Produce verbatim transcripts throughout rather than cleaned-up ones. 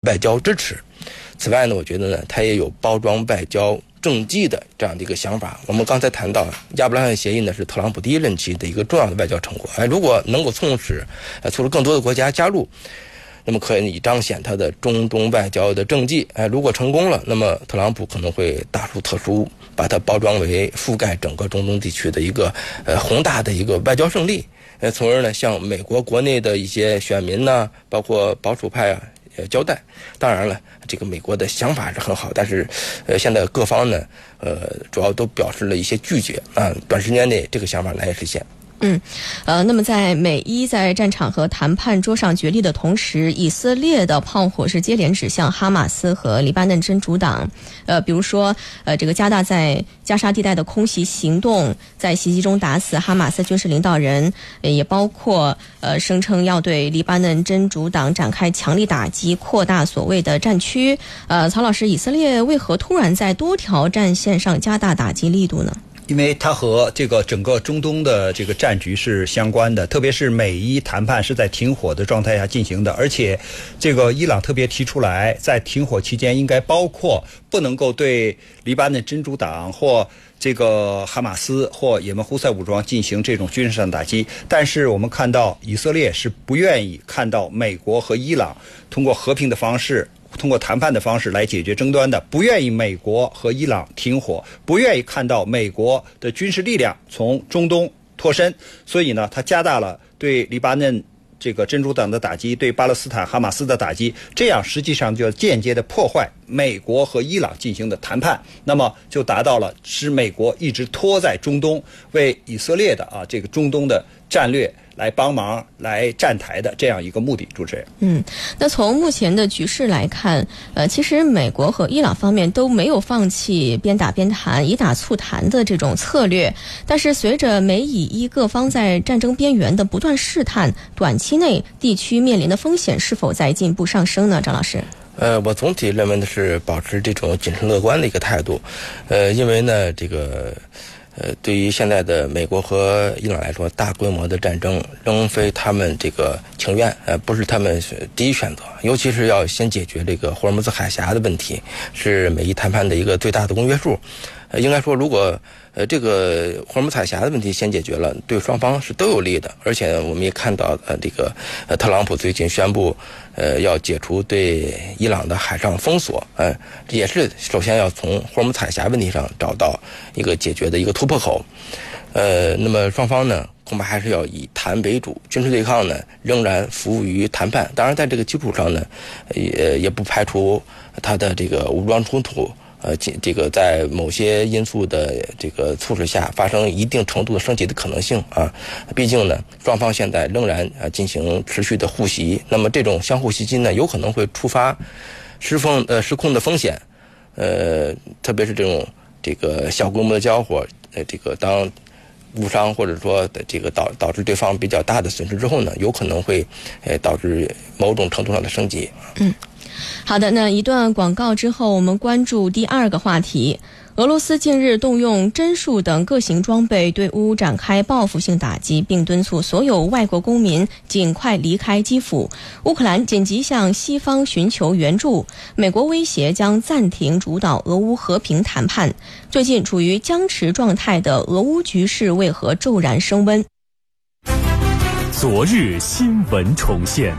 外交支持。此外呢，我觉得呢，它也有包装外交政绩的这样的一个想法。我们刚才谈到亚伯拉罕协议呢，是特朗普第一任期的一个重要的外交成果。哎，如果能够促使呃促使更多的国家加入，那么可以彰显他的中东外交的政绩。哎，如果成功了，那么特朗普可能会大书特书，把它包装为覆盖整个中东地区的一个呃宏大的一个外交胜利。呃，从而呢，向美国国内的一些选民呢，包括保守派啊，呃，交代。当然了，这个美国的想法是很好，但是，呃，现在各方呢，呃，主要都表示了一些拒绝啊，短时间内这个想法难以实现。 嗯，呃，那么在美伊在战场和谈判桌上角力的同时，以色列的炮火是接连指向哈马斯和黎巴嫩真主党。呃，比如说，呃，这个加大在加沙地带的空袭行动，在袭击中打死哈马斯军事领导人，也包括呃声称要对黎巴嫩真主党展开强力打击，扩大所谓的战区。呃，曹老师，以色列为何突然在多条战线上加大打击力度呢？ 因为它和这个整个中东的这个战局是相关的，特别是美伊谈判是在停火的状态下进行的，而且这个伊朗特别提出来，在停火期间应该包括不能够对黎巴嫩真主党或这个哈马斯或也门胡塞武装进行这种军事上打击。但是我们看到以色列是不愿意看到美国和伊朗通过和平的方式，通过谈判的方式来解决争端的，不愿意美国和伊朗停火，不愿意看到美国的军事力量从中东脱身，所以呢，他加大了对黎巴嫩这个真主党的打击，对巴勒斯坦哈马斯的打击，这样实际上就间接的破坏美国和伊朗进行的谈判，那么就达到了使美国一直拖在中东，为以色列的啊这个中东的战略来帮忙来站台的这样一个目的。主持人， 嗯，那从目前的局势来看，呃，其实美国和伊朗方面都没有放弃边打边谈、以打促谈的这种策略。但是随着美以伊各方在战争边缘的不断试探，短期内地区面临的风险是否在进一步上升呢？张老师？ 呃，我总体认为的是保持这种谨慎乐观的一个态度，呃，因为呢，这个。呃，对于现在的美国和伊朗来说，大规模的战争仍非他们这个情愿，呃，不是他们第一选择。尤其是要先解决这个霍尔木兹海峡的问题，是美伊谈判的一个最大的公约数。呃，应该说，如果呃这个霍尔木兹海峡的问题先解决了，对双方是都有利的。而且我们也看到，呃，这个呃特朗普最近宣布，呃，要解除对伊朗的海上封锁，呃，也是首先要从霍尔木兹海峡问题上找到一个解决的一个突破口。呃，那么双方呢，恐怕还是要以谈为主，军事对抗呢仍然服务于谈判。当然，在这个基础上呢，也也不排除它的这个武装冲突。呃，这个在某些因素的这个促使下发生一定程度的升级的可能性啊。毕竟呢，双方现在仍然啊进行持续的互袭，那么这种相互袭击呢，有可能会触发失风呃失控的风险。呃，特别是这种这个小规模的交火，呃，这个当误伤或者说这个导导致对方比较大的损失之后呢，有可能会呃导致某种程度上的升级。 嗯。好的，那一段广告之后，我们关注第二个话题。俄罗斯近日动用针数等各型装备对乌展开报复性打击，并敦促所有外国公民尽快离开基辅。乌克兰紧急向西方寻求援助，美国威胁将暂停主导俄乌和平谈判。最近处于僵持状态的俄乌局势为何骤然升温？ 昨日新闻重现，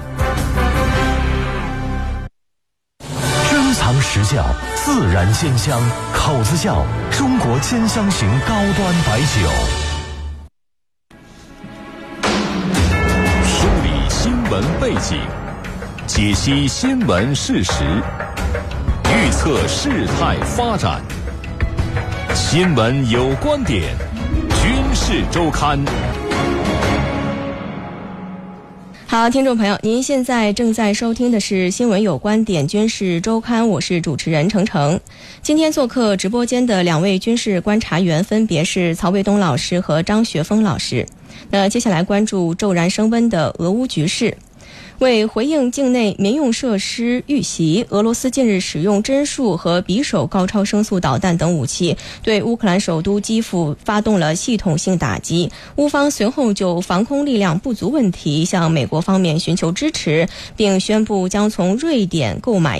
珍藏实窖，自然鲜香，口子窖，中国兼香型高端白酒。梳理新闻背景，解析新闻事实，预测事态发展。新闻有观点，军事周刊。 好，听众朋友，您现在正在收听的是新闻有观点军事周刊，我是主持人程程。今天做客直播间的两位军事观察员分别是曹卫东老师和张学峰老师。那接下来关注骤然升温的俄乌局势。为回应境内民用设施遇袭，俄罗斯近日使用针数和匕首高超声速导弹等武器，对乌克兰首都基辅发动了系统性打击。乌方随后就防空力量不足问题向美国方面寻求支持，并宣布将从瑞典购买